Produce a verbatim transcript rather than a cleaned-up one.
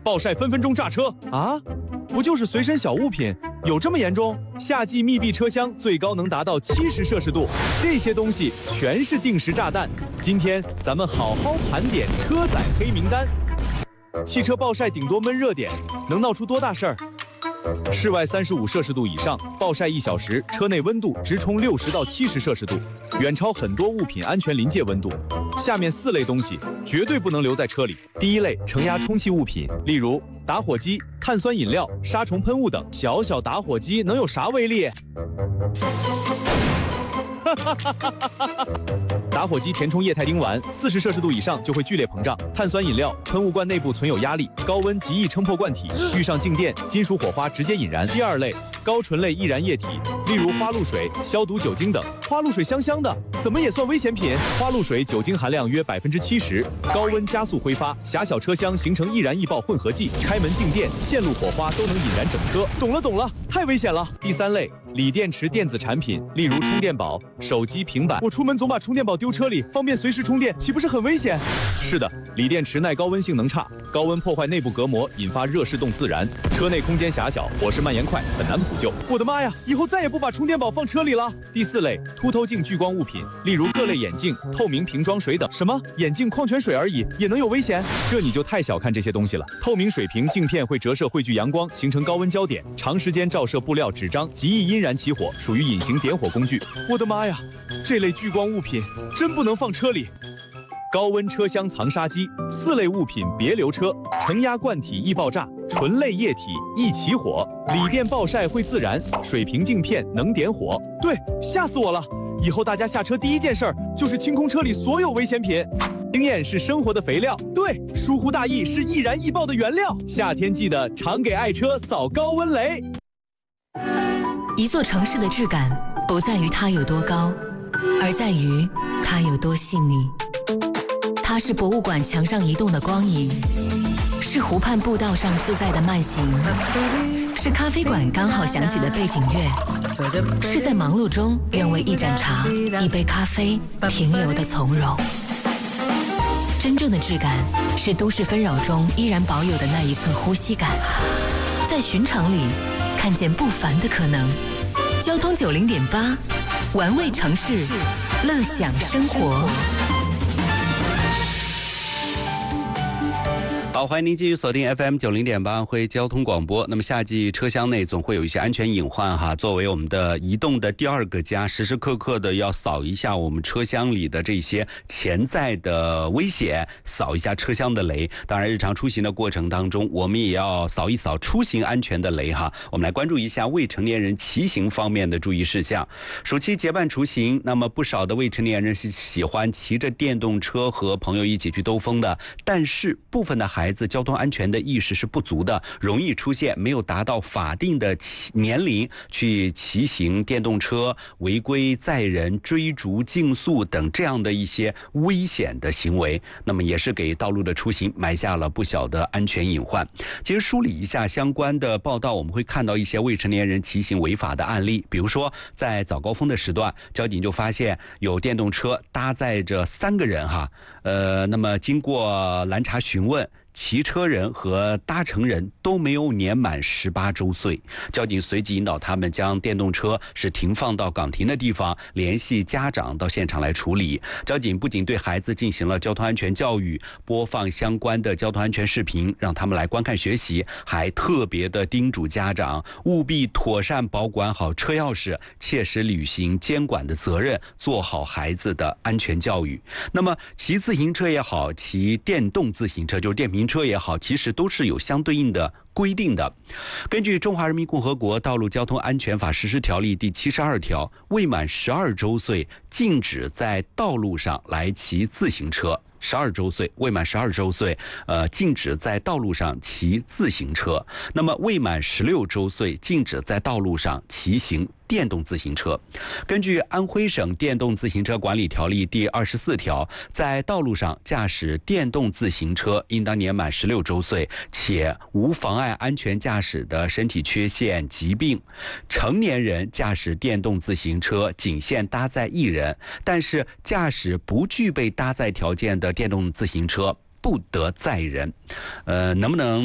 暴晒分分钟炸车啊！不就是随身小物品，有这么严重？夏季密闭车厢最高能达到七十摄氏度，这些东西全是定时炸弹。今天咱们好好盘点车载黑名单。汽车暴晒顶多闷热点，能闹出多大事儿？室外三十五摄氏度以上，暴晒一小时，车内温度直冲六十到七十摄氏度，远超很多物品安全临界温度。下面四类东西绝对不能留在车里。第一类，承压充气物品，例如打火机、碳酸饮料、杀虫喷雾等。小小打火机能有啥威力？打火机填充液态丁烷，四十摄氏度以上就会剧烈膨胀。碳酸饮料喷雾罐内部存有压力，高温极易撑破罐体，遇上静电，金属火花直接引燃。第二类，高醇类易燃液体，例如花露水、消毒酒精等。花露水香香的，怎么也算危险品？花露水酒精含量约百分之七十，高温加速挥发，狭小车厢形成易燃易爆混合剂，开门静电、线路火花都能引燃整车。懂了懂了，太危险了。第三类，锂电池电子产品，例如充电宝、手机、平板。我出门总把充电宝丢车里，方便随时充电，岂不是很危险？是的，锂电池耐高温性能差，高温破坏内部隔膜，引发热势动自燃。车内空间狭小，火势蔓延快，很难补救。我的妈呀，以后再也不把充电宝放车里了。第四类，凸透镜聚光物品，例如各类眼镜、透明瓶装水等。什么？眼镜矿泉水而已，也能有危险？这你就太小看这些东西了。透明水瓶镜片会折射汇聚阳光，形成高温焦点，长时间照射布料、纸张，极易因燃起火，属于隐形点火工具。我的妈呀，这类聚光物品真不能放车里。高温车厢藏杀机，四类物品别留车。承压罐体易爆炸，醇类液体易起火，锂电暴晒会自燃，水平镜片能点火。对，吓死我了！以后大家下车第一件事儿就是清空车里所有危险品。经验是生活的肥料，对，疏忽大意是易燃易爆的原料。夏天记得常给爱车扫高温雷。 一座城市的质感不在于它有多高，而在于它有多细腻。它是博物馆墙上移动的光影，是湖畔步道上自在的慢行，是咖啡馆刚好响起的背景乐，是在忙碌中愿为一盏茶、一杯咖啡停留的从容。真正的质感是都市纷扰中依然保有的那一寸呼吸感，在寻常里看见不凡的可能。交通九零点八，玩味城市，乐享生活。 好，欢迎您继续锁定 F M 九零点八会交通广播。那么夏季车厢内总会有一些安全隐患哈，作为我们的移动的第二个家，时时刻刻的要扫一下我们车厢里的这些潜在的危险，扫一下车厢的雷。当然，日常出行的过程当中，我们也要扫一扫出行安全的雷哈。我们来关注一下未成年人骑行方面的注意事项。暑期结伴出行，那么不少的未成年人是喜欢骑着电动车和朋友一起去兜风的，但是部分的孩子孩子交通安全的意识是不足的，容易出现没有达到法定的年龄去骑行电动车、违规载人、追逐竞速等这样的一些危险的行为，那么也是给道路的出行埋下了不小的安全隐患。其实梳理一下相关的报道，我们会看到一些未成年人骑行违法的案例，比如说在早高峰的时段，交警就发现有电动车搭载着三个人哈，呃，那么经过拦查询问，骑车人和搭乘人都没有年满十八周岁，交警随即引导他们将电动车是停放到岗停的地方，联系家长到现场来处理。交警不仅对孩子进行了交通安全教育，播放相关的交通安全视频，让他们来观看学习，还特别的叮嘱家长务必妥善保管好车钥匙，切实履行监管的责任，做好孩子的安全教育。那么骑自行车也好，骑电动自行车就是电瓶车也好，其实都是有相对应的规定的。根据《中华人民共和国道路交通安全法实施条例》第七十二条，未满十二周岁禁止在道路上来骑自行车。十二周岁，未满十二周岁，呃，禁止在道路上骑自行车。那么，未满十六周岁，禁止在道路上骑行电动自行车。根据安徽省电动自行车管理条例第二十四条，在道路上驾驶电动自行车，应当年满十六周岁，且无妨碍安全驾驶的身体缺陷、疾病。成年人驾驶电动自行车仅限搭载一人，但是驾驶不具备搭载条件的电动自行车不得载人。呃，能不能